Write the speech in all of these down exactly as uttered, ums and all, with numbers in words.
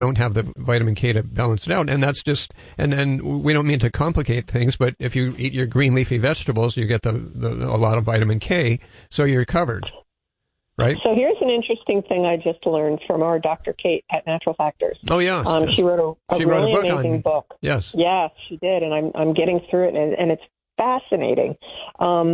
don't have the vitamin K to balance it out. And that's just, and, and we don't mean to complicate things, but if you eat your green leafy vegetables, you get the, the a lot of vitamin K, so you're covered, right? So here's an interesting thing I just learned from our Doctor Kate at Natural Factors. Oh, yes. Um, yes. She wrote a, a she really wrote a book amazing on, book. Yes. Yes, she did, and I'm I'm getting through it, and, and it's fascinating. Um,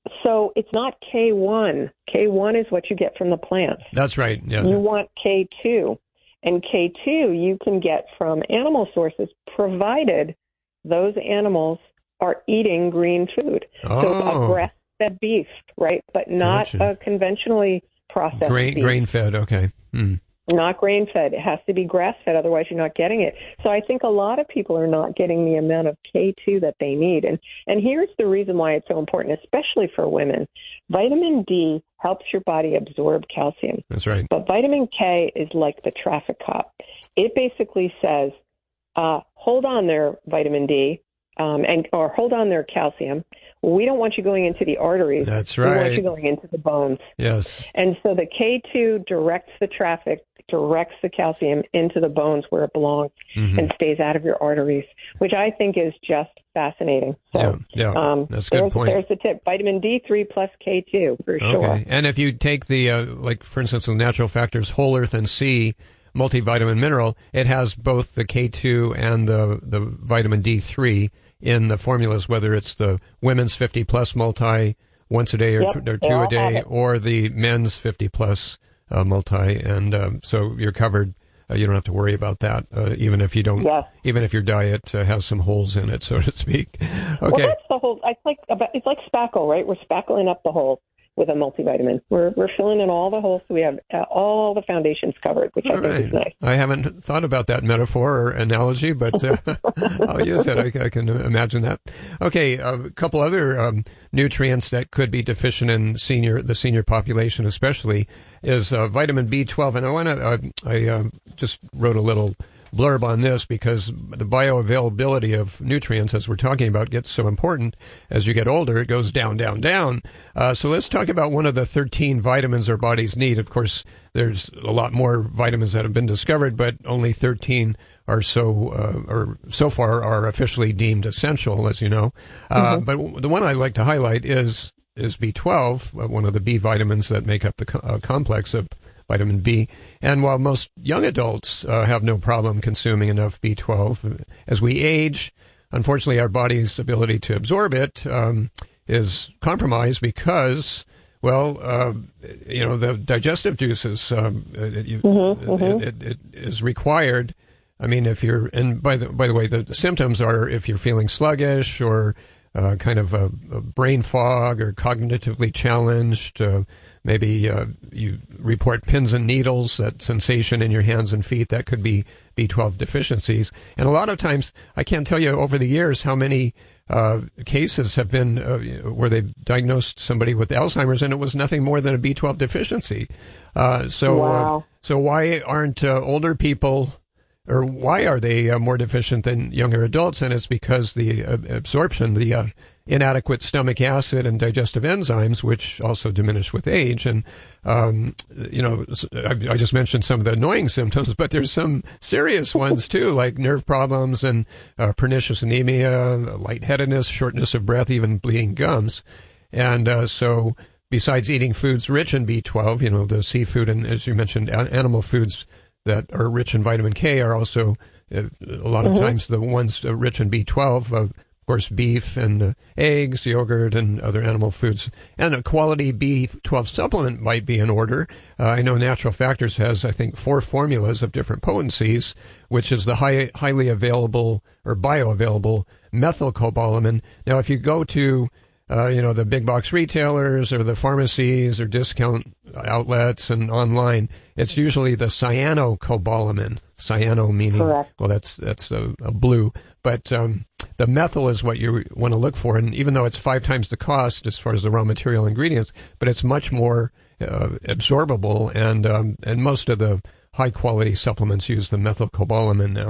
so it's not K one. K one is what you get from the plants. That's right. Yeah. You want K two. And K two you can get from animal sources, provided those animals are eating green food. Oh. So a grass-fed beef, right? But not Gotcha. a conventionally processed Grain, beef. grain-fed, okay. Hmm. Not grain-fed. It has to be grass-fed, otherwise you're not getting it. So I think a lot of people are not getting the amount of K two that they need. And and here's the reason why it's so important, especially for women. Vitamin D helps your body absorb calcium. That's right. But vitamin K is like the traffic cop. It basically says, uh, hold on there, vitamin D, um, and or hold on there, calcium. We don't want you going into the arteries. That's We want right. you going into the bones. Yes. And so the K two directs the traffic, directs the calcium into the bones where it belongs, Mhm. and stays out of your arteries, which I think is just fascinating. So, Yeah, yeah. um, That's a good there's, point. There's the tip. Vitamin D three plus K two, for sure. Okay. And if you take the, uh, like, for instance, the Natural Factors Whole Earth and Sea multivitamin mineral, it has both the K two and the, the vitamin D three in the formulas, whether it's the women's fifty plus multi once a day or, Yep, t- or they two all a day, have it. or the men's fifty plus uh, multi. And um, so you're covered. Uh, you don't have to worry about that, uh, even if you don't, Yes. even if your diet uh, has some holes in it, so to speak. Okay. Well, that's the whole. It's like about, it's like spackle, right? We're spackling up the hole with a multivitamin. We're we're filling in all the holes, so we have uh, all the foundations covered, which All I think right. is nice. I haven't thought about that metaphor or analogy, but uh, I'll use it. I, I can imagine that. Okay, a couple other um, nutrients that could be deficient in senior the senior population, especially, is uh, vitamin B twelve. And I want to. Uh, I uh, just wrote a little blurb on this because the bioavailability of nutrients, as we're talking about, gets so important as you get older. It goes down, down, down. Uh, so let's talk about one of the thirteen vitamins our bodies need. Of course, there's a lot more vitamins that have been discovered, but only thirteen are so, uh, or so far are officially deemed essential, as you know. Uh, Mm-hmm. but the one I'd like to highlight is, is B twelve, uh, one of the B vitamins that make up the co- uh, complex of vitamin B. And while most young adults uh, have no problem consuming enough B twelve, as we age, unfortunately, our body's ability to absorb it um, is compromised because, well, uh, you know, the digestive juices, um, it, you, Mm-hmm, mm-hmm. It, it, it is required. I mean, if you're, and by the by the way, the, the symptoms are if you're feeling sluggish or uh, kind of a, a brain fog or cognitively challenged. Uh, maybe uh, you report pins and needles, that sensation in your hands and feet. That could be B twelve deficiencies. And a lot of times, I can't tell you over the years how many uh, cases have been uh, where they diagnosed somebody with Alzheimer's, and it was nothing more than a B twelve deficiency. Uh, so, Wow. uh, so why aren't uh, older people? Or why are they uh, more deficient than younger adults? And it's because the uh, absorption, the uh, inadequate stomach acid and digestive enzymes, which also diminish with age. And, um, you know, I, I just mentioned some of the annoying symptoms, but there's some serious ones too, like nerve problems and uh, pernicious anemia, lightheadedness, shortness of breath, even bleeding gums. And uh, so besides eating foods rich in B twelve, you know, the seafood and, as you mentioned, a- animal foods that are rich in vitamin K are also uh, a lot of mm-hmm. times the ones uh, rich in B twelve, uh, of course, beef and uh, eggs, yogurt, and other animal foods. And a quality B twelve supplement might be in order. Uh, I know Natural Factors has, I think, four formulas of different potencies, which is the high, highly available or bioavailable methylcobalamin. Now, if you go to Uh, you know, the big box retailers or the pharmacies or discount outlets and online, it's usually the cyanocobalamin. Cyano meaning, Correct. well, that's, that's a, a blue, but, um, the methyl is what you want to look for. And even though it's five times the cost as far as the raw material ingredients, but it's much more, uh, absorbable. And, um, and most of the high quality supplements use the methylcobalamin now.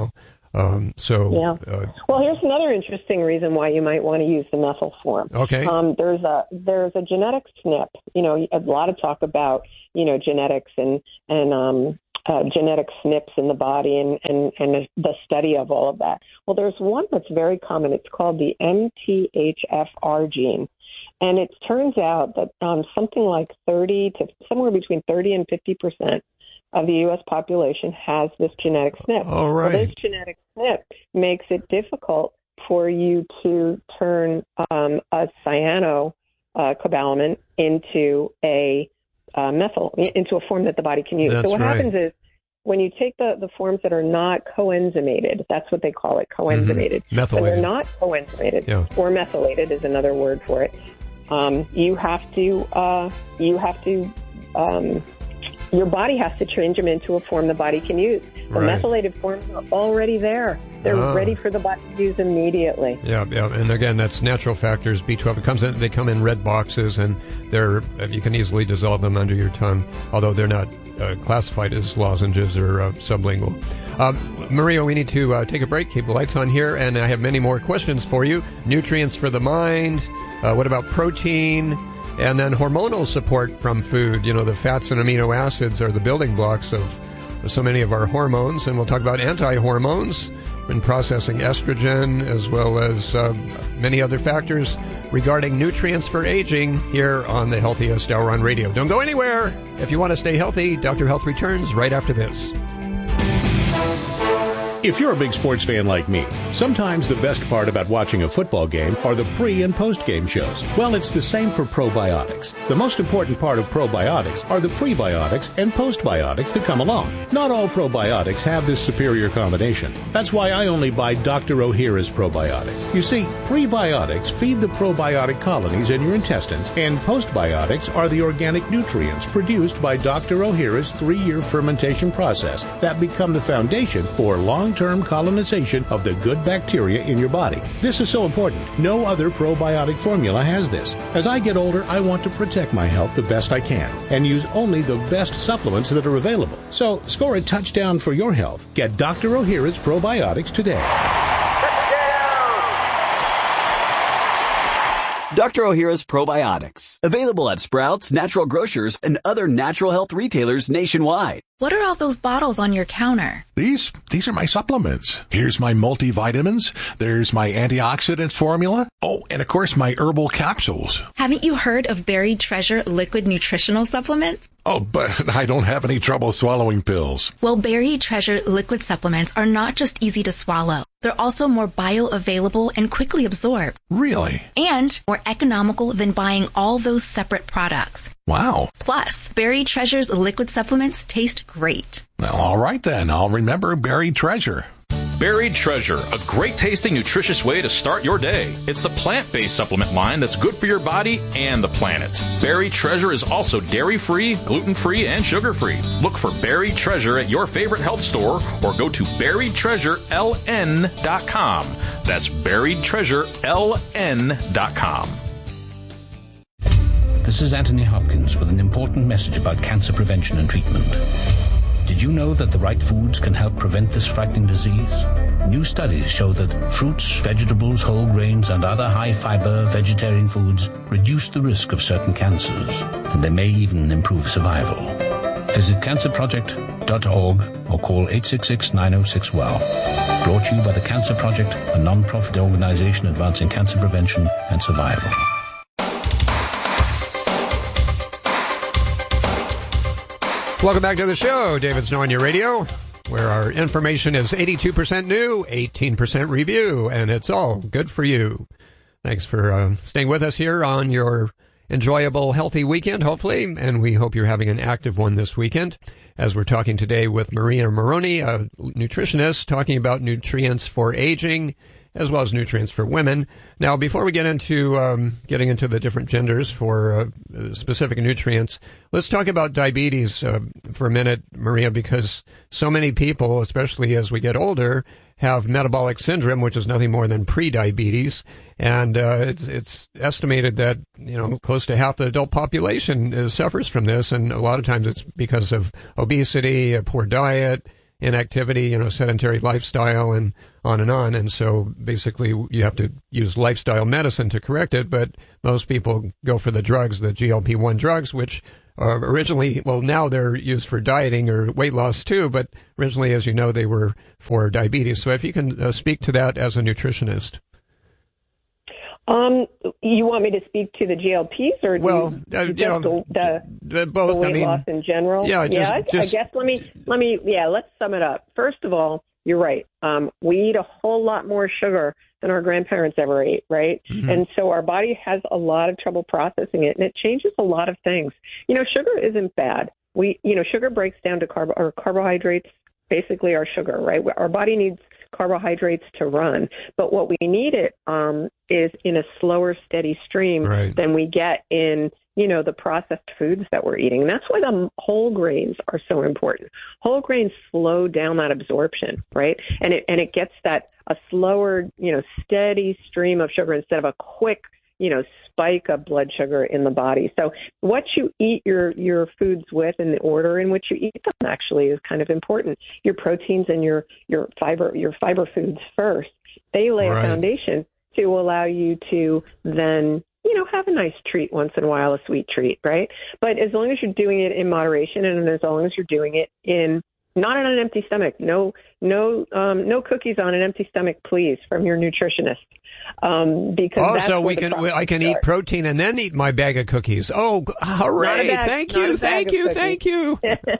Um, so, yeah. Uh, well, here's another interesting reason why you might want to use the methyl form. Okay. Um, there's a there's a genetic S N P. You know, a lot of talk about you know genetics and and um, uh, genetic S N Ps in the body and, and and the study of all of that. Well, there's one that's very common. It's called the M T H F R gene, and it turns out that um, something like thirty to somewhere between thirty and fifty percent of the U S population has this genetic S N P. All right. Well, this genetic S N P makes it difficult for you to turn um, a cyano uh, cobalamin into a uh, methyl, into a form that the body can use. That's so what right. happens is when you take the, the forms that are not coenzymated, that's what they call it, coenzymated. Mm-hmm. Methylated. When they're not coenzymated, Yeah. or methylated is another word for it. Um, you have to, uh, you have to, um, your body has to change them into a form the body can use. The Right. methylated forms are already there. They're Ah. ready for the body to use immediately. Yeah, yeah, and again, that's natural factors. B twelve. It comes in. They come in red boxes, and they're you can easily dissolve them under your tongue. Although they're not uh, classified as lozenges or uh, sublingual. Uh, Maria, we need to uh, take a break. Keep the lights on here, and I have many more questions for you. Nutrients for the mind. Uh, what about protein? And then hormonal support from food. You know, the fats and amino acids are the building blocks of so many of our hormones. And we'll talk about anti-hormones in processing estrogen, as well as uh, many other factors regarding nutrients for aging here on the Healthiest Hour on Radio. Don't go anywhere. If you want to stay healthy, Doctor Health returns right after this. If you're a big sports fan like me, sometimes the best part about watching a football game are the pre- and post-game shows. Well, it's the same for probiotics. The most important part of probiotics are the prebiotics and postbiotics that come along. Not all probiotics have this superior combination. That's why I only buy Doctor Ohhira's probiotics. You see, prebiotics feed the probiotic colonies in your intestines, and postbiotics are the organic nutrients produced by Doctor Ohhira's three-year fermentation process that become the foundation for long long-term colonization of the good bacteria in your body. This is so important. No other probiotic formula has this. As I get older, I want to protect my health the best I can and use only the best supplements that are available. So score a touchdown for your health. Get Doctor Ohhira's probiotics today. Doctor Ohhira's Probiotics. Available at Sprouts, Natural Grocers, and other natural health retailers nationwide. What are all those bottles on your counter? These, these are my supplements. Here's my multivitamins. There's my antioxidants formula. Oh, and of course my herbal capsules. Haven't you heard of Buried Treasure liquid nutritional supplements? Oh, but I don't have any trouble swallowing pills. Well, Buried Treasure liquid supplements are not just easy to swallow. They're also more bioavailable and quickly absorbed. Really? And more economical than buying all those separate products. Wow. Plus, Buried Treasure's liquid supplements taste great. Well, all right then. I'll remember Buried Treasure. Buried Treasure, a great tasting, nutritious way to start your day. It's the plant-based supplement line that's good for your body and the planet. Buried Treasure is also dairy-free, gluten-free, and sugar-free. Look for Buried Treasure at your favorite health store or go to buried treasure l n dot com. That's buried treasure l n dot com. This is Anthony Hopkins with an important message about cancer prevention and treatment. Did you know that the right foods can help prevent this frightening disease? New studies show that fruits, vegetables, whole grains, and other high-fiber vegetarian foods reduce the risk of certain cancers, and they may even improve survival. Visit cancer project dot org or call eight six six, nine oh six, W O W. Brought to you by the Cancer Project, a non-profit organization advancing cancer prevention and survival. Welcome back to the show. David Snow on your radio, where our information is eighty-two percent new, eighteen percent review, and it's all good for you. Thanks for uh, staying with us here on your enjoyable, healthy weekend, hopefully, and we hope you're having an active one this weekend, as we're talking today with Maria Moroni, a nutritionist, talking about nutrients for aging, as well as nutrients for women. Now, before we get into um, getting into the different genders for uh, specific nutrients, let's talk about diabetes uh, for a minute, Maria, because so many people, especially as we get older, have metabolic syndrome, which is nothing more than pre-diabetes. And uh, it's, it's estimated that, you know, close to half the adult population uh, suffers from this. And a lot of times it's because of obesity, a poor diet, inactivity, you know, sedentary lifestyle and on and on. And so basically you have to use lifestyle medicine to correct it. But most people go for the drugs, the G L P one drugs, which are originally, well, now they're used for dieting or weight loss too. But originally, as you know, they were for diabetes. So if you can uh, speak to that as a nutritionist. Um, you want me to speak to the G L Ps or well, the, uh, you know, the, the, both. the weight I mean, loss in general? Yeah, just, yeah. I, just, I guess let me let me yeah. Let's sum it up. First of all, you're right. Um, we eat a whole lot more sugar than our grandparents ever ate, right? Mm-hmm. And so our body has a lot of trouble processing it, and it changes a lot of things. You know, sugar isn't bad. We, you know, sugar breaks down to carb or carbohydrates. Basically, our sugar, right? Our body needs carbohydrates to run, but what we need it um, is in a slower, steady stream right. than we get in, you know, the processed foods that we're eating. And that's why the whole grains are so important. Whole grains slow down that absorption, right? And it and it gets that a slower, you know, steady stream of sugar instead of a quick, you know, spike of blood sugar in the body. So what you eat your, your foods with and the order in which you eat them actually is kind of important. Your proteins and your, your fiber, your fiber foods first, they lay right. a foundation to allow you to then, you know, have a nice treat once in a while, a sweet treat, right? But as long as you're doing it in moderation and as long as you're doing it in not on an empty stomach, no, no, um, no cookies on an empty stomach, please, from your nutritionist. Um, because oh, that's so we can, I can start. eat protein and then eat my bag of cookies. Oh, hooray! Bag, thank you, thank you, thank you.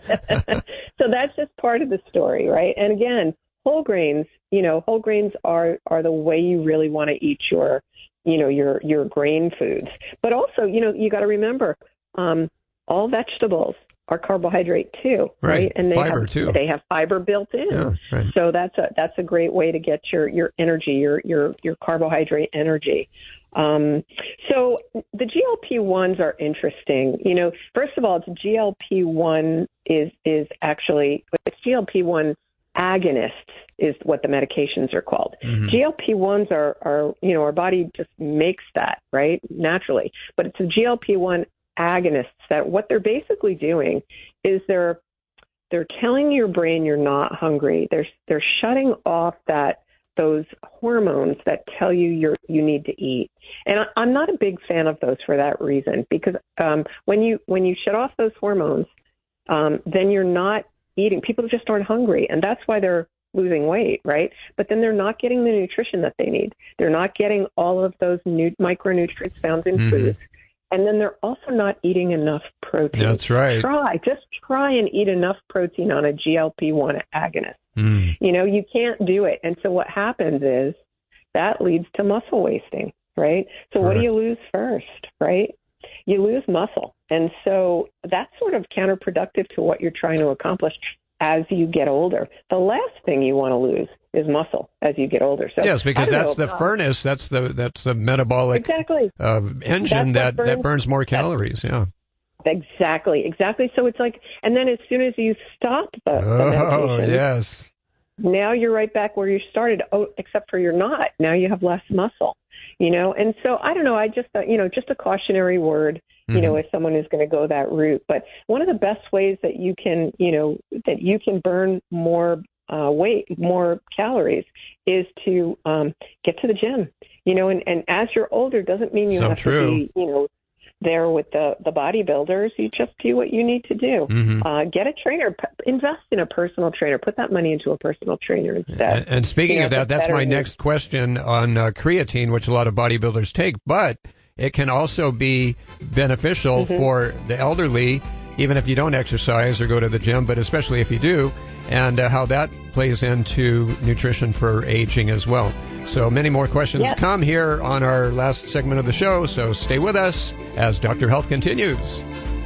So that's just part of the story, right? And again, whole grains, you know, whole grains are, are the way you really want to eat your, you know, your, your grain foods. But also, you know, you got to remember, um, all vegetables are carbohydrate too, right? right? And they fiber have, too. They have fiber built in, yeah, right. So that's a that's a great way to get your, your energy, your your your carbohydrate energy. Um, so the G L P ones are interesting. You know, first of all, it's G L P one is is actually it's G L P one agonists is what the medications are called. Mm-hmm. G L P ones are are you know our body just makes that right naturally, but it's a G L P one agonists that what they're basically doing is they're they're telling your brain you're not hungry. They're they're shutting off that those hormones that tell you you're you need to eat. And I, I'm not a big fan of those for that reason because um, when you when you shut off those hormones, um, then you're not eating. People just aren't hungry, and that's why they're losing weight, right? But then they're not getting the nutrition that they need. They're not getting all of those new micronutrients found in mm-hmm. foods. And then they're also not eating enough protein. That's right. Try, just try and eat enough protein on a G L P one agonist. Mm. You know, you can't do it. And so what happens is that leads to muscle wasting, right? So what right. do you lose first, right? You lose muscle. And so that's sort of counterproductive to what you're trying to accomplish as you get older. The last thing you want to lose is muscle as you get older. So yes, because that's the furnace. That's the that's the metabolic exactly. uh, engine that, burns, that burns more calories. Yeah. Exactly. Exactly. So it's like, and then as soon as you stop the, oh, the medication, oh yes, now you're right back where you started. Oh, except for you're not. Now you have less muscle. You know, and so I don't know. I just uh, you know, just a cautionary word. You mm-hmm. know, if someone is going to go that route. But one of the best ways that you can, you know, that you can burn more uh, weight, more calories, is to um, get to the gym. You know, and, and as you're older, doesn't mean you so have true. to be, you know, there with the, the bodybuilders. You just do what you need to do. Mm-hmm. Uh, get a trainer. P- invest in a personal trainer. Put that money into a personal trainer instead. And, and speaking you know, of that, that's my news. next question on uh, creatine, which a lot of bodybuilders take. But it can also be beneficial mm-hmm. for the elderly, even if you don't exercise or go to the gym, but especially if you do, and uh, how that plays into nutrition for aging as well. So many more questions yes. come here on our last segment of the show, so stay with us as Doctor Health continues.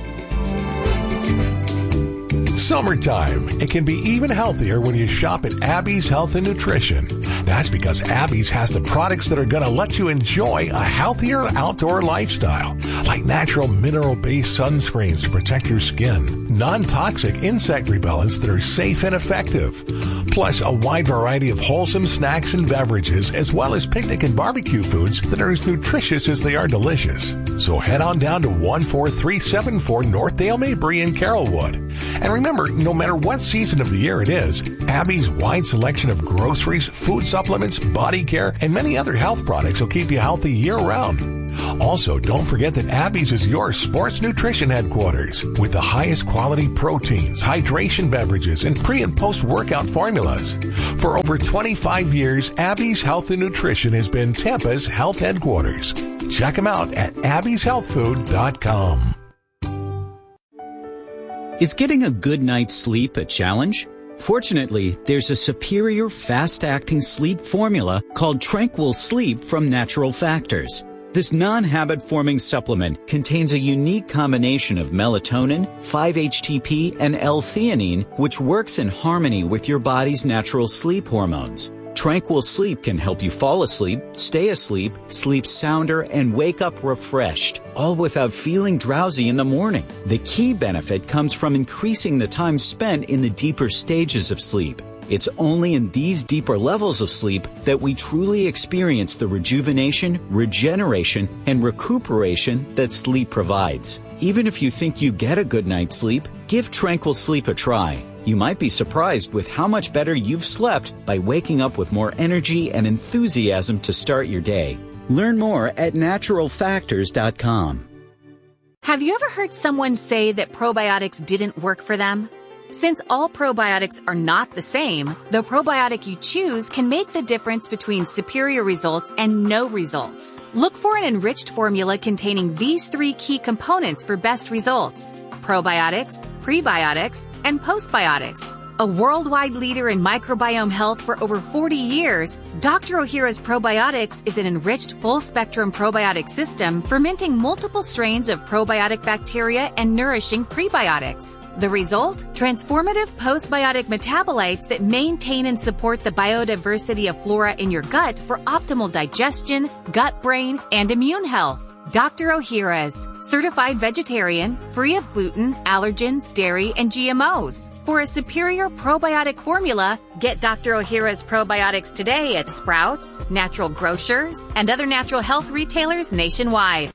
Summertime. It can be even healthier when you shop at Abby's Health and Nutrition. That's because Abby's has the products that are going to let you enjoy a healthier outdoor lifestyle, like natural mineral-based sunscreens to protect your skin, non-toxic insect repellents that are safe and effective, plus a wide variety of wholesome snacks and beverages, as well as picnic and barbecue foods that are as nutritious as they are delicious. So head on down to one four three seven four North Dale Mabry in Carrollwood And remember, no matter what season of the year it is, Abby's wide selection of groceries, food supplements, body care, and many other health products will keep you healthy year-round. Also, don't forget that Abby's is your sports nutrition headquarters with the highest quality proteins, hydration beverages, and pre- and post-workout formulas. For over twenty-five years, Abby's Health and Nutrition has been Tampa's health headquarters. Check them out at abby's health food dot com. Is getting a good night's sleep a challenge? Fortunately, there's a superior fast-acting sleep formula called Tranquil Sleep from Natural Factors. This non-habit-forming supplement contains a unique combination of melatonin, five H T P, and L-theanine, which works in harmony with your body's natural sleep hormones. Tranquil Sleep can help you fall asleep, stay asleep, sleep sounder, and wake up refreshed, all without feeling drowsy in the morning. The key benefit comes from increasing the time spent in the deeper stages of sleep. It's only in these deeper levels of sleep that we truly experience the rejuvenation, regeneration, and recuperation that sleep provides. Even if you think you get a good night's sleep, give Tranquil Sleep a try. You might be surprised with how much better you've slept by waking up with more energy and enthusiasm to start your day. Learn more at natural factors dot com. Have you ever heard someone say that probiotics didn't work for them? Since all probiotics are not the same, the probiotic you choose can make the difference between superior results and no results. Look for an enriched formula containing these three key components for best results: probiotics, prebiotics, and postbiotics. A worldwide leader in microbiome health for over forty years, Doctor Ohhira's Probiotics is an enriched full-spectrum probiotic system fermenting multiple strains of probiotic bacteria and nourishing prebiotics. The result? Transformative postbiotic metabolites that maintain and support the biodiversity of flora in your gut for optimal digestion, gut-brain, and immune health. Doctor Ohhira's, certified vegetarian, free of gluten, allergens, dairy, and G M Os. For a superior probiotic formula, get Doctor Ohhira's probiotics today at Sprouts, Natural Grocers, and other natural health retailers nationwide.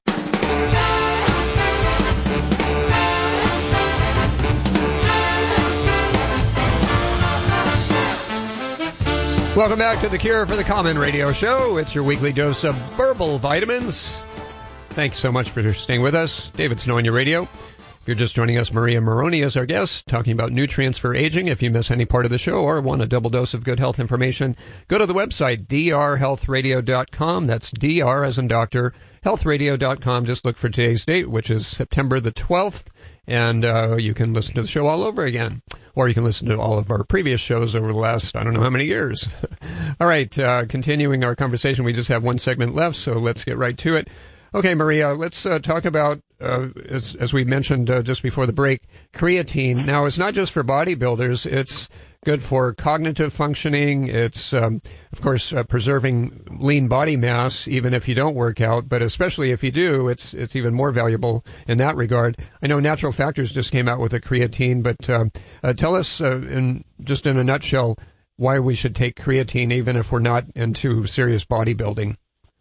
Welcome back to the Cure for the Common radio show. It's your weekly dose of verbal vitamins. Thanks so much for staying with us. David Snow on your radio. If you're just joining us, Maria Maroney is our guest, talking about nutrients for aging. If you miss any part of the show or want a double dose of good health information, go to the website, d r health radio dot com. That's D R as in doctor, health radio dot com. Just look for today's date, which is September the twelfth, and uh, you can listen to the show all over again. Or you can listen to all of our previous shows over the last, I don't know how many years. All right, uh, continuing our conversation, we just have one segment left, so let's get right to it. Okay, Maria, let's uh, talk about, uh, as, as we mentioned uh, just before the break, creatine. Now, it's not just for bodybuilders. It's good for cognitive functioning. It's, um, of course, uh, preserving lean body mass, even if you don't work out. But especially if you do, it's it's even more valuable in that regard. I know Natural Factors just came out with a creatine, but uh, uh, tell us, uh, in just in a nutshell, why we should take creatine, even if we're not into serious bodybuilding.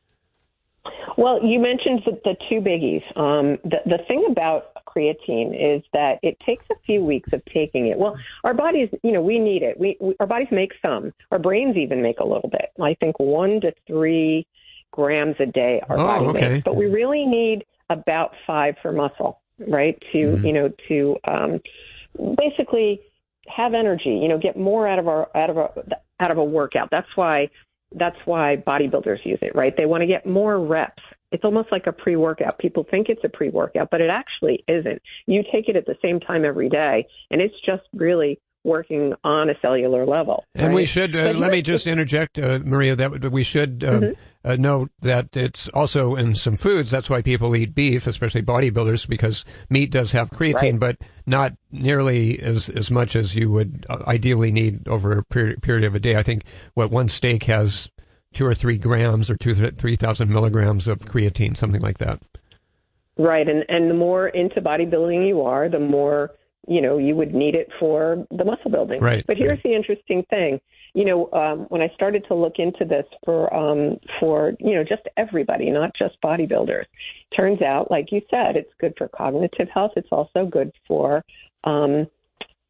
Well, you mentioned the, the two biggies. Um, the, the thing about creatine is that it takes a few weeks of taking it. Well, our bodies, you know, we need it. We, we our bodies make some. Our brains even make a little bit. I think one to three grams a day our oh, body okay. makes. But we really need about five for muscle, right? To mm-hmm. you know, to um, basically have energy. You know, get more out of our out of our out of a workout. That's why. That's why bodybuilders use it, right? They want to get more reps. It's almost like a pre-workout. People think it's a pre-workout, but it actually isn't. You take it at the same time every day, and it's just really working on a cellular level. And right? we should, uh, let me just interject, uh, Maria, that we should uh, mm-hmm. uh, note that it's also in some foods. That's why people eat beef, especially bodybuilders, because meat does have creatine, right. but not nearly as, as much as you would ideally need over a period, period of a day. I think what one steak has two or three grams or two, three thousand milligrams of creatine, something like that. Right. And, and the more into bodybuilding you are, the more you know, you would need it for the muscle building. Right. But here's right. the interesting thing. You know, um, when I started to look into this for, um, for, you know, just everybody, not just bodybuilders, turns out, like you said, it's good for cognitive health. It's also good for, um,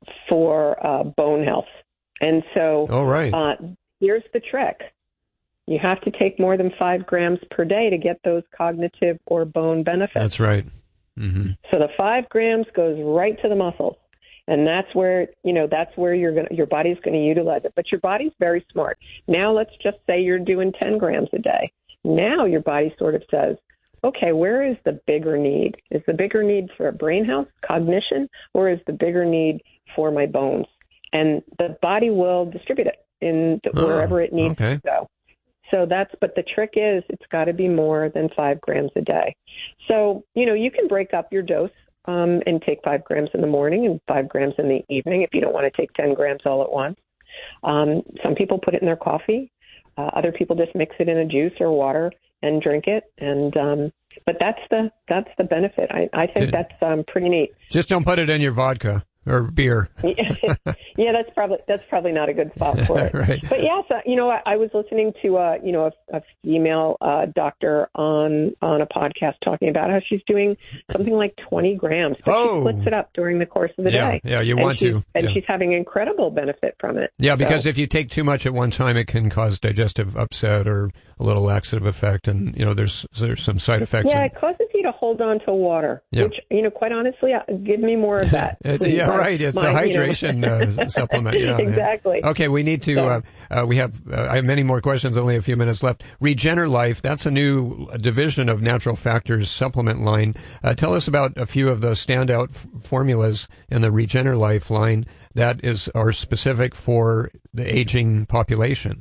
for uh, bone health. And so oh, right. uh, here's the trick. You have to take more than five grams per day to get those cognitive or bone benefits. That's right. Mm-hmm. So the five grams goes right to the muscles. And that's where, you know, that's where you're going to, your body's going to utilize it. But your body's very smart. Now let's just say you're doing ten grams a day. Now your body sort of says, okay, where is the bigger need? Is the bigger need for brain health, cognition, or is the bigger need for my bones? And the body will distribute it in the, oh, wherever it needs okay. to go. So that's, but the trick is it's got to be more than five grams a day. So, you know, you can break up your dose um, and take five grams in the morning and five grams in the evening if you don't want to take ten grams all at once. Um, some people put it in their coffee. Uh, other people just mix it in a juice or water and drink it. And, um, but that's the, that's the benefit. I, I think that's um, pretty neat. Just don't put it in your vodka or beer. Yeah, that's probably that's probably not a good spot for it. Right. But yes, uh, you know, I, I was listening to uh, you know a, a female uh, doctor on on a podcast talking about how she's doing something like twenty grams, but oh. she splits it up during the course of the yeah, day. Yeah, you and want to, and yeah. she's having incredible benefit from it. Yeah, because so. if you take too much at one time, it can cause digestive upset or a little laxative effect, and you know, there's there's some side effects. Yeah, and, it causes you to hold on to water, yeah. which you know, quite honestly, uh, give me more of that. it's, yeah, my, right. It's my, a hydration you know. uh, supplement. Yeah, exactly. Yeah. Okay, we need to. So. Uh, uh, we have. Uh, I have many more questions. Only a few minutes left. RegenerLife. That's a new division of Natural Factors supplement line. Uh, tell us about a few of the standout f- formulas in the RegenerLife line that is are specific for the aging population.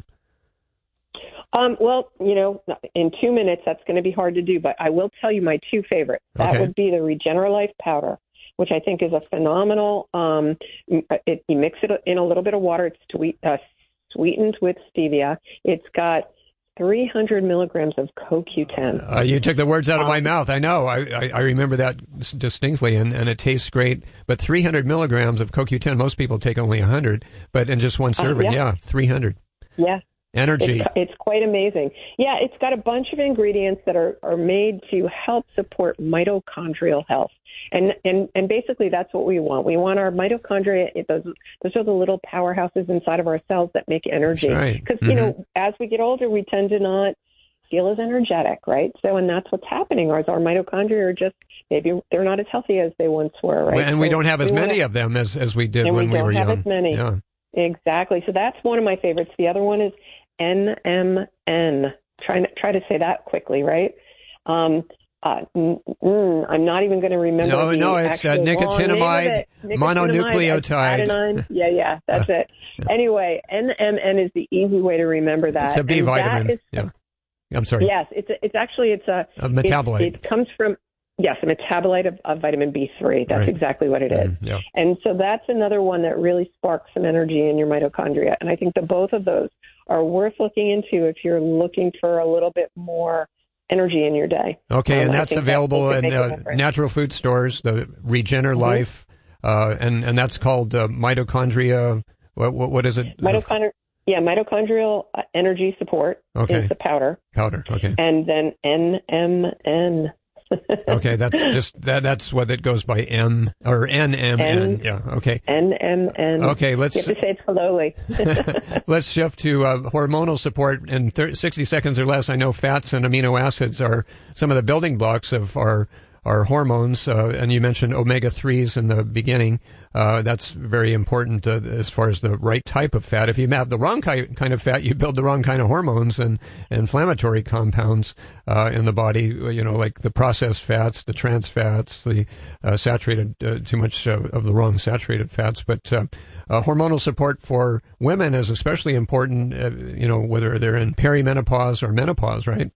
Um, well, you know, in two minutes, that's going to be hard to do, but I will tell you my two favorites. That okay. would be the RegenerLife powder, which I think is a phenomenal, um, it, you mix it in a little bit of water. It's sweet, uh, sweetened with stevia. It's got three hundred milligrams of C O Q ten. Uh, you took the words out of um, my mouth. I know. I, I, I remember that distinctly, and, and it tastes great. But three hundred milligrams of C O Q ten, most people take only one hundred, but in just one serving, uh, yeah. yeah, three hundred. Yeah. Energy. It's, it's quite amazing. Yeah, it's got a bunch of ingredients that are, are made to help support mitochondrial health. And, and and basically that's what we want. We want our mitochondria, those, those are the little powerhouses inside of our cells that make energy. Because, right. mm-hmm. you know, as we get older, we tend to not feel as energetic, right? So, and that's what's happening. Our, our mitochondria are just, maybe they're not as healthy as they once were, right? And so we don't have as we many wanna, of them as, as we did and when we, we were young. don't have as many. Yeah. Exactly. So that's one of my favorites. The other one is N M N. Try, try to say that quickly, right? Um, uh, mm, mm, I'm not even going to remember. No, the no, it's uh, nicotinamide, it. nicotinamide mononucleotide. Adenine. Yeah, yeah, that's it. Anyway, N M N is the easy way to remember that. It's a B and vitamin. Is, yeah, I'm sorry. Yes, it's a, it's actually it's a, a metabolite. It, it comes from. Yes, a metabolite of, of vitamin B three. That's right. exactly what it is. Mm, yeah. And so that's another one that really sparks some energy in your mitochondria. And I think that both of those are worth looking into if you're looking for a little bit more energy in your day. Okay, um, and that's available that in uh, natural food stores, the RegenerLife, mm-hmm. uh, and, and that's called uh, mitochondria. What, what, what is it? Mitochondria. Yeah, mitochondrial uh, energy support okay. is the powder. Powder, okay. And then N M N. Okay, that's just that. That's what it goes by. M or N M N. Yeah. Okay. N M N. Okay, let's. You have to say it slowly. Let's shift to uh, hormonal support in thirty, sixty seconds or less. I know fats and amino acids are some of the building blocks of our our hormones, uh, and you mentioned omega threes in the beginning. Uh, that's very important uh, as far as the right type of fat. If you have the wrong ki- kind of fat, you build the wrong kind of hormones and inflammatory compounds uh, in the body, you know, like the processed fats, the trans fats, the uh, saturated, uh, too much uh, of the wrong saturated fats. But uh, uh, hormonal support for women is especially important, uh, you know, whether they're in perimenopause or menopause, right?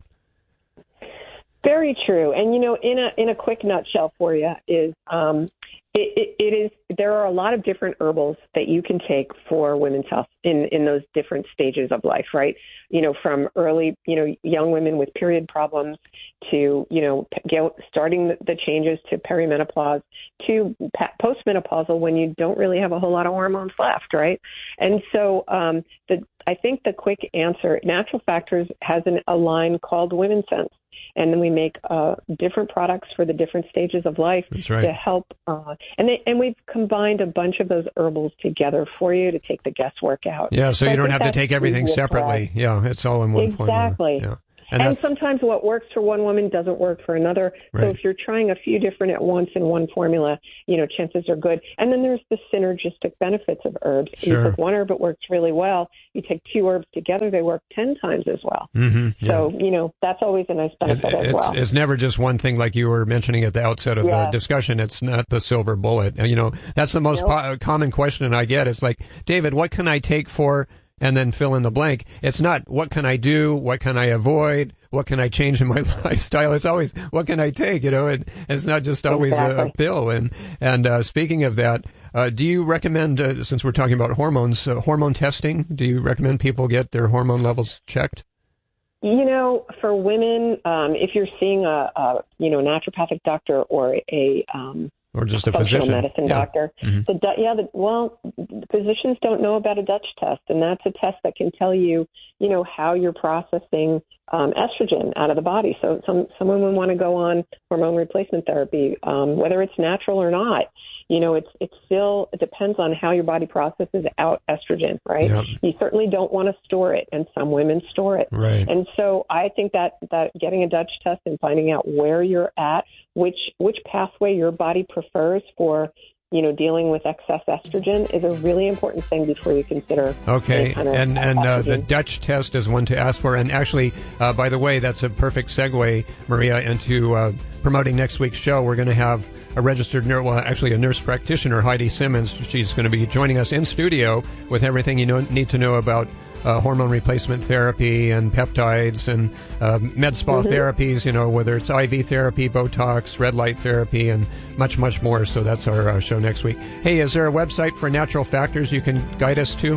Very true. And, you know, in a in a quick nutshell for you is um, it, it, it is there are a lot of different herbals that you can take for women's health in, in those different stages of life, right? You know, from early, you know, young women with period problems to, you know, get, starting the, the changes to perimenopause to postmenopausal when you don't really have a whole lot of hormones left, right? And so um, the I think the quick answer, Natural Factors has an, a line called Women's Sense. And then we make uh, different products for the different stages of life right. to help. Uh, and they, and we've combined a bunch of those herbals together for you to take the guesswork out. Yeah, so, so you don't have to take everything separately. Product. Yeah, it's all in one exactly. formula. Exactly. Yeah. And, and sometimes what works for one woman doesn't work for another. Right. So if you're trying a few different at once in one formula, you know, chances are good. And then there's the synergistic benefits of herbs. Sure. You take one herb, it works really well. You take two herbs together, they work ten times as well. Mm-hmm, yeah. So, you know, that's always a nice benefit it, as it's, well. It's never just one thing like you were mentioning at the outset of yeah. the discussion. It's not the silver bullet. You know, that's the most nope. po- common question I get. It's like, David, what can I take for, and then fill in the blank. It's not what can I do, what can I avoid, what can I change in my lifestyle. It's always what can I take, you know, and it's not just always exactly. a, a pill. And and uh, speaking of that, uh, do you recommend, uh, since we're talking about hormones, uh, hormone testing, do you recommend people get their hormone levels checked? You know, for women, um, if you're seeing a, a, you know, naturopathic doctor or a um, Or just a functional physician. medicine yeah. doctor. Mm-hmm. The, yeah, the, well, physicians don't know about a Dutch test, and that's a test that can tell you, you know, how you're processing um, estrogen out of the body. So some some women want to go on hormone replacement therapy, um, whether it's natural or not. You know, it's it's still it depends on how your body processes out estrogen, right? Yep. You certainly don't want to store it, and some women store it. Right. And so I think that that getting a Dutch test and finding out where you're at, which which pathway your body prefers for, you know, dealing with excess estrogen is a really important thing before you consider. Okay, kind of and and uh, the estrogen. Dutch test is one to ask for. And actually, uh, by the way, that's a perfect segue, Maria, into uh, promoting next week's show. We're going to have a registered nurse, well, actually a nurse practitioner, Heidi Simmons. She's going to be joining us in studio with everything you know, need to know about Uh, hormone replacement therapy and peptides and uh, med spa mm-hmm. therapies, you know, whether it's I V therapy, Botox, red light therapy, and much, much more. So that's our uh, show next week. Hey, is there a website for Natural Factors you can guide us to?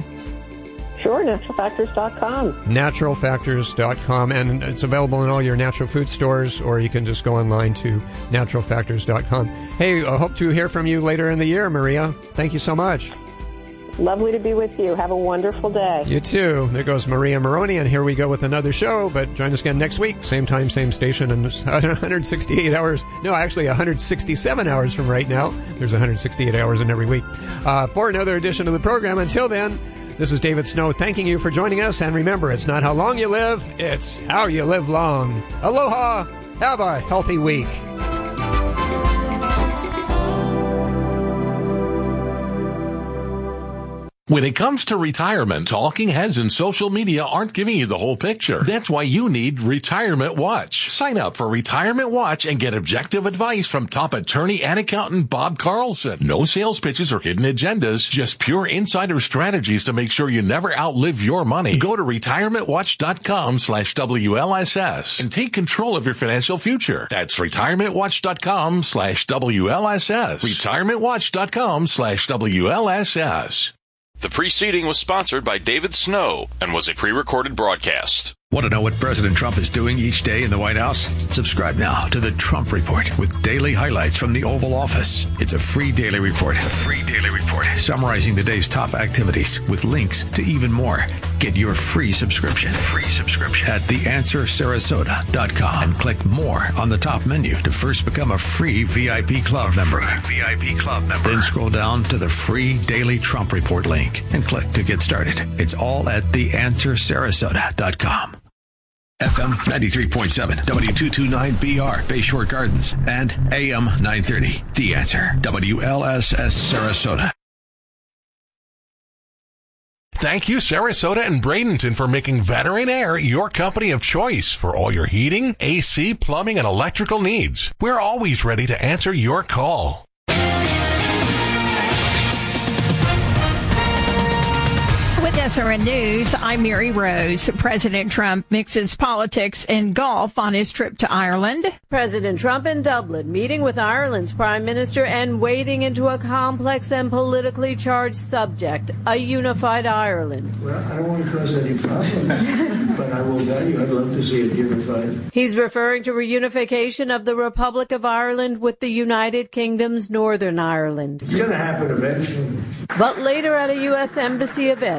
Sure, natural factors dot com. natural factors dot com, and it's available in all your natural food stores, or you can just go online to natural factors dot com. Hey, I hope to hear from you later in the year, Maria. Thank you so much. Lovely to be with you. Have a wonderful day. You too. There goes Maria Moroney, and here we go with another show. But join us again next week, same time, same station, and one hundred sixty-eight hours. No, actually one hundred sixty-seven hours from right now. There's one hundred sixty-eight hours in every week. Uh, for another edition of the program. Until then, this is David Snow thanking you for joining us. And remember, it's not how long you live, it's how you live long. Aloha. Have a healthy week. When it comes to retirement, talking heads and social media aren't giving you the whole picture. That's why you need Retirement Watch. Sign up for Retirement Watch and get objective advice from top attorney and accountant Bob Carlson. No sales pitches or hidden agendas, just pure insider strategies to make sure you never outlive your money. Go to retirement watch dot com slash W L S S and take control of your financial future. That's retirement watch dot com slash W L S S. retirement watch dot com slash W L S S. The preceding was sponsored by David Snow and was a pre-recorded broadcast. Want to know what President Trump is doing each day in the White House? Subscribe now to the Trump Report with daily highlights from the Oval Office. It's a free daily report. A free daily report summarizing the day's top activities with links to even more. Get your free subscription. Free subscription at the answer sarasota dot com and click more on the top menu to first become a free V I P club member. V I P club member. Then scroll down to the free daily Trump Report link and click to get started. It's all at the answer sarasota dot com. F M ninety-three point seven, W two twenty-nine B R, Bayshore Gardens, and A M nine thirty, The Answer, W L S S Sarasota. Thank you, Sarasota and Bradenton, for making Veteran Air your company of choice for all your heating, A C, plumbing, and electrical needs. We're always ready to answer your call. With S R N News, I'm Mary Rose. President Trump mixes politics and golf on his trip to Ireland. President Trump in Dublin, meeting with Ireland's prime minister and wading into a complex and politically charged subject, a unified Ireland. Well, I don't want to cause any problem, but I will tell you I'd love to see it unified. He's referring to reunification of the Republic of Ireland with the United Kingdom's Northern Ireland. It's going to happen eventually. But later at a U S Embassy event,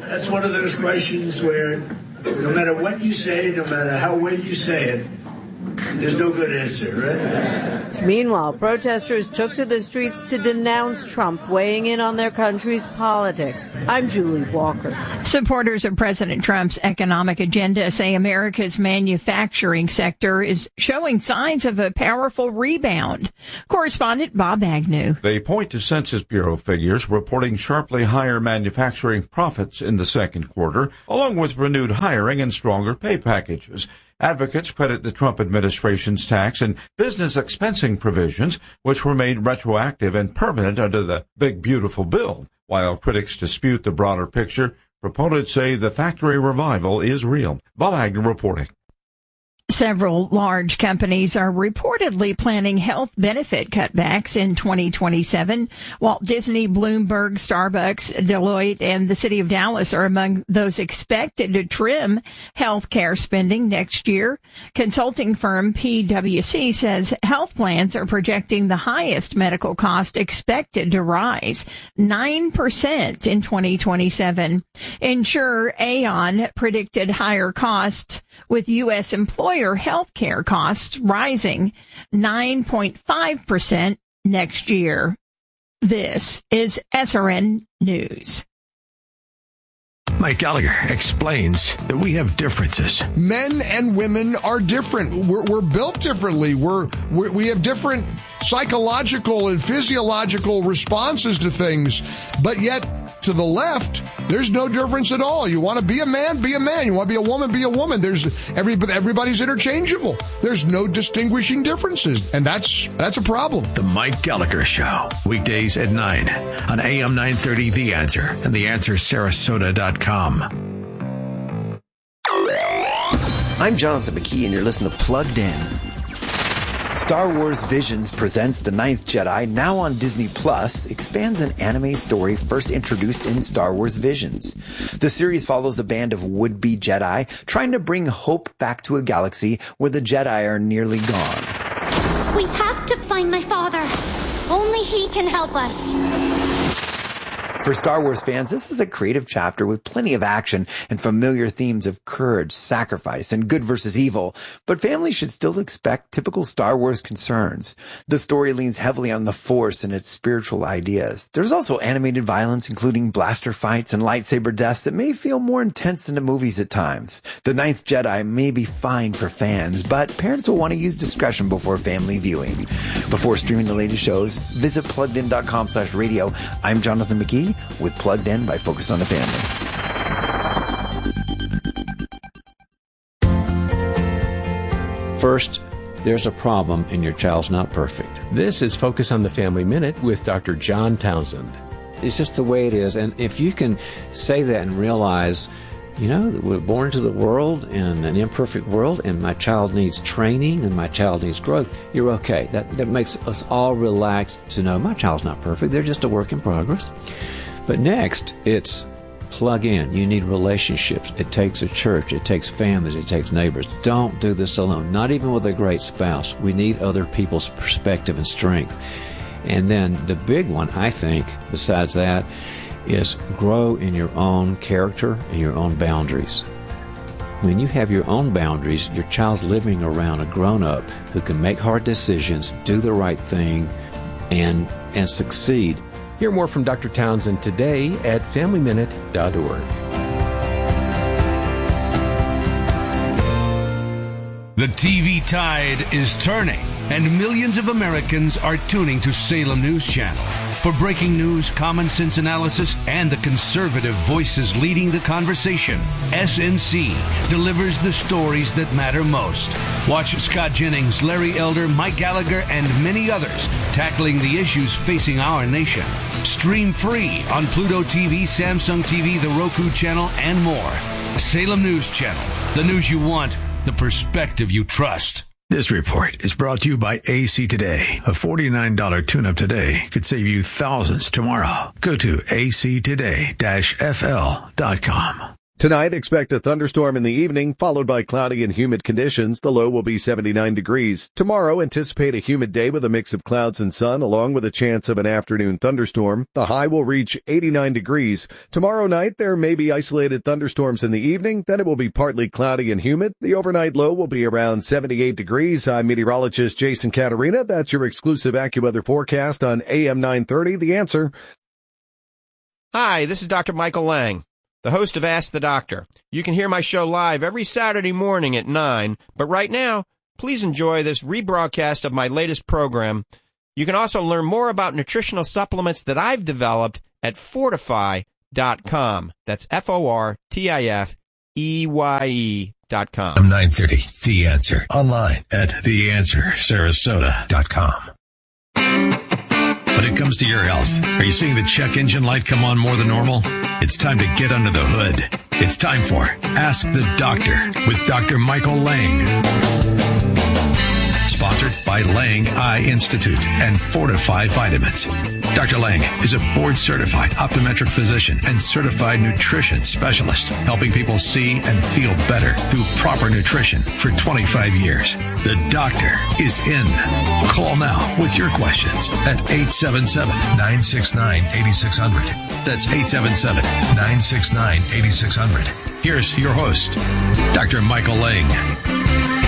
That's one of those questions where no matter what you say, no matter how well you say it, there's no good answer, right? Meanwhile, protesters took to the streets to denounce Trump weighing in on their country's politics. I'm Julie Walker. Supporters of President Trump's economic agenda say America's manufacturing sector is showing signs of a powerful rebound. Correspondent Bob Agnew. They point to Census Bureau figures reporting sharply higher manufacturing profits in the second quarter, along with renewed hiring and stronger pay packages. Advocates credit the Trump administration's tax and business expensing provisions, which were made retroactive and permanent under the Big Beautiful Bill. While critics dispute the broader picture, proponents say the factory revival is real. Bob Agnew reporting. Several large companies are reportedly planning health benefit cutbacks in twenty twenty-seven. Walt Disney, Bloomberg, Starbucks, Deloitte, and the city of Dallas are among those expected to trim health care spending next year. Consulting firm P W C says health plans are projecting the highest medical cost expected to rise nine percent in twenty twenty-seven. Insurer Aon predicted higher costs, with U S employer health care costs rising nine point five percent next year. This is S R N News. Mike Gallagher explains that we have differences. Men and women are different. We're, we're built differently. We're, we're we have different psychological and physiological responses to things. But yet, to the left, there's no difference at all. You want to be a man, be a man. You want to be a woman, be a woman. There's every everybody's interchangeable. There's no distinguishing differences, and that's that's a problem. The Mike Gallagher Show, weekdays at nine on A M nine thirty The Answer and the answer sarasota dot com. I'm Jonathan McKee, and you're listening to Plugged In. Star Wars Visions presents The Ninth Jedi, now on Disney Plus, expands an anime story first introduced in Star Wars Visions. The series follows a band of would-be Jedi trying to bring hope back to a galaxy where the Jedi are nearly gone. We have to find my father. Only he can help us. For Star Wars fans, this is a creative chapter with plenty of action and familiar themes of courage, sacrifice, and good versus evil, but families should still expect typical Star Wars concerns. The story leans heavily on the Force and its spiritual ideas. There's also animated violence, including blaster fights and lightsaber deaths that may feel more intense than the movies at times. The Ninth Jedi may be fine for fans, but parents will want to use discretion before family viewing. Before streaming the latest shows, visit pluggedin.com slash radio. I'm Jonathan McKee with Plugged In by Focus on the Family. First, there's a problem and your child's not perfect. This is Focus on the Family Minute with Doctor John Townsend. It's just the way it is, and if you can say that and realize, you know, that we're born into the world in an imperfect world, and my child needs training and my child needs growth, you're okay. That, that makes us all relaxed to know my child's not perfect. They're just a work in progress. But next, it's plug in. You need relationships. It takes a church. It takes families. It takes neighbors. Don't do this alone, not even with a great spouse. We need other people's perspective and strength. And then the big one, I think, besides that, is grow in your own character and your own boundaries. When you have your own boundaries, your child's living around a grown-up who can make hard decisions, do the right thing, and and succeed. Hear more from Doctor Townsend today at family minute dot org. The T V tide is turning, and millions of Americans are tuning to Salem News Channel for breaking news, common sense analysis, and the conservative voices leading the conversation. S N C delivers the stories that matter most. Watch Scott Jennings, Larry Elder, Mike Gallagher, and many others tackling the issues facing our nation. Stream free on Pluto T V, Samsung T V, the Roku channel, and more. Salem News Channel, the news you want, the perspective you trust. This report is brought to you by A C Today. A forty-nine dollars tune-up today could save you thousands tomorrow. Go to A C today dash F L dot com. Tonight, expect a thunderstorm in the evening, followed by cloudy and humid conditions. The low will be seventy-nine degrees. Tomorrow, anticipate a humid day with a mix of clouds and sun, along with a chance of an afternoon thunderstorm. The high will reach eighty-nine degrees. Tomorrow night, there may be isolated thunderstorms in the evening. Then it will be partly cloudy and humid. The overnight low will be around seventy-eight degrees. I'm meteorologist Jason Caterina. That's your exclusive AccuWeather forecast on A M nine thirty. The Answer. Hi, this is Doctor Michael Lang, the host of Ask the Doctor. You can hear my show live every Saturday morning at nine, but right now, please enjoy this rebroadcast of my latest program. You can also learn more about nutritional supplements that I've developed at fortify dot com. That's F O R T I F E Y E dot com. I'm nine thirty, The Answer. Online at the answer sarasota dot com. When it comes to your health, are you seeing the check engine light come on more than normal? It's time to get under the hood. It's time for Ask the Doctor with Doctor Michael Lang. Sponsored by Lang Eye Institute and Fortify Vitamins. Doctor Lang is a board-certified optometric physician and certified nutrition specialist, helping people see and feel better through proper nutrition for twenty-five years. The doctor is in. Call now with your questions at eight seven seven, nine six nine, eight six zero zero. That's eight seven seven, nine six nine, eight six zero zero. Here's your host, Doctor Michael Lang.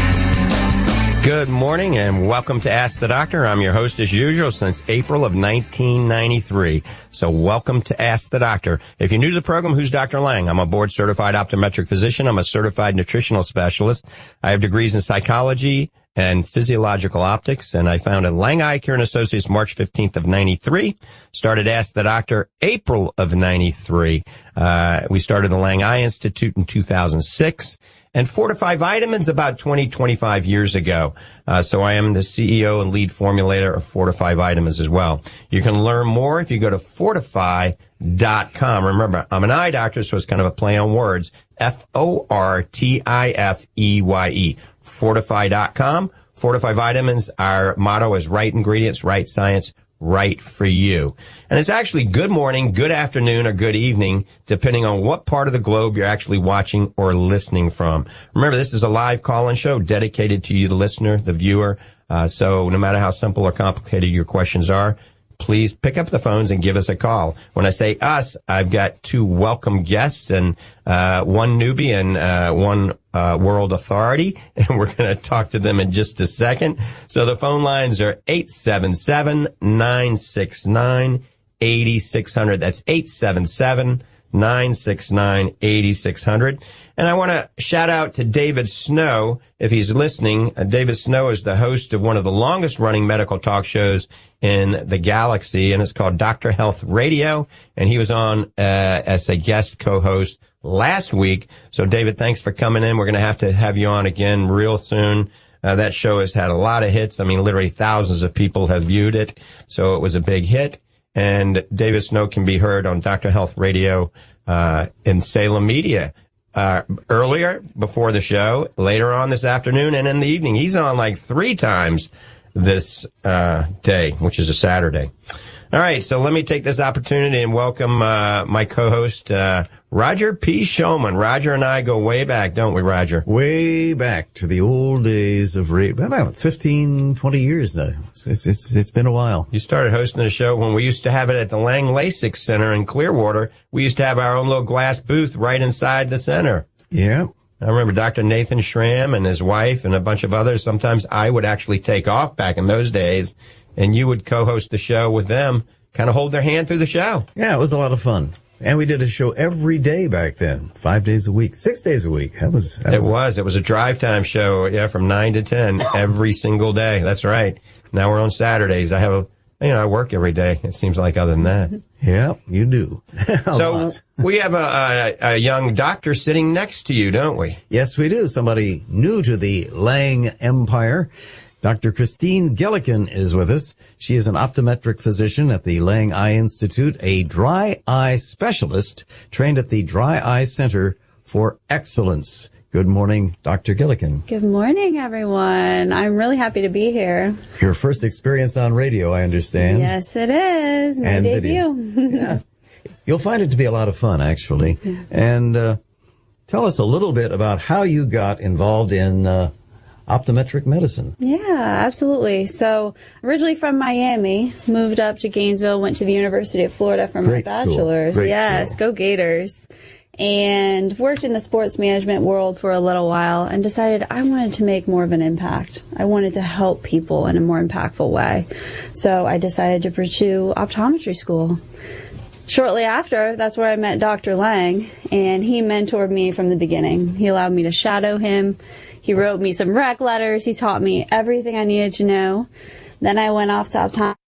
Good morning and welcome to Ask the Doctor. I'm your host as usual since April of nineteen ninety-three. So welcome to Ask the Doctor. If you're new to the program, who's Doctor Lang? I'm a board-certified optometric physician. I'm a certified nutritional specialist. I have degrees in psychology and physiological optics, and I founded Lang Eye Care and Associates March fifteenth of ninety-three. Started Ask the Doctor April of ninety-three. Uh, we started the Lang Eye Institute in two thousand six. And Fortify Vitamins about twenty, twenty-five years ago. Uh, so I am the C E O and lead formulator of Fortify Vitamins as well. You can learn more if you go to fortify dot com. Remember, I'm an eye doctor, so it's kind of a play on words. F O R T I F E Y E. fortify dot com. Fortify Vitamins, our motto is right ingredients, right science, right for you. And it's actually good morning, good afternoon, or good evening, depending on what part of the globe you're actually watching or listening from. Remember, this is a live call-in show dedicated to you, the listener, the viewer. Uh, so no matter how simple or complicated your questions are, please pick up the phones and give us a call. When I say us, I've got two welcome guests and uh one newbie and uh one uh world authority, and we're going to talk to them in just a second. So the phone lines are eight seven seven, nine six nine, eight six zero zero. That's eight seven seven, nine six nine, eight six zero zero. And I want to shout out to David Snow, if he's listening. Uh, David Snow is the host of one of the longest-running medical talk shows in the galaxy, and it's called Doctor Health Radio. And he was on uh, as a guest co-host last week. So, David, thanks for coming in. We're going to have to have you on again real soon. Uh, that show has had a lot of hits. I mean, literally thousands of people have viewed it, so it was a big hit. And David Snow can be heard on Doctor Health Radio uh in Salem Media. Uh, earlier, before the show, later on this afternoon, and in the evening. He's on like three times this uh day, which is a Saturday. All right, so let me take this opportunity and welcome uh my co-host, uh Roger P. Shulman. Roger and I go way back, don't we, Roger? Way back to the old days of radio. About fifteen, twenty years now. It's, it's, it's been a while. You started hosting the show when we used to have it at the Lang LASIK Center in Clearwater. We used to have our own little glass booth right inside the center. Yeah. I remember Doctor Nathan Schramm and his wife and a bunch of others. Sometimes I would actually take off back in those days, and you would co-host the show with them, kind of hold their hand through the show. Yeah, it was a lot of fun. And we did a show every day back then, five days a week, six days a week. That was, that it was, was, it was a drive time show. Yeah. From nine to ten every single day. That's right. Now we're on Saturdays. I have a, you know, I work every day. It seems like other than that. Yeah, you do. So we have a, a, a young doctor sitting next to you, don't we? Yes, we do. Somebody new to the Lang Empire. Doctor Christine Gillikin is with us. She is an optometric physician at the Lang Eye Institute, a dry eye specialist trained at the Dry Eye Center for Excellence. Good morning, Doctor Gillikin. Good morning, everyone. I'm really happy to be here. Your first experience on radio, I understand. Yes, it is. My and debut. Yeah. You'll find it to be a lot of fun, actually. And uh tell us a little bit about how you got involved in uh, optometric medicine. Yeah, absolutely. So originally from Miami, moved up to Gainesville, went to the University of Florida for Great my school. bachelor's. Great Yes, school. go Gators. And worked in the sports management world for a little while and decided I wanted to make more of an impact. I wanted to help people in a more impactful way. So I decided to pursue optometry school. Shortly after, that's where I met Doctor Lang, and he mentored me from the beginning. He allowed me to shadow him. He wrote me some rec letters. He taught me everything I needed to know. Then I went off to optometry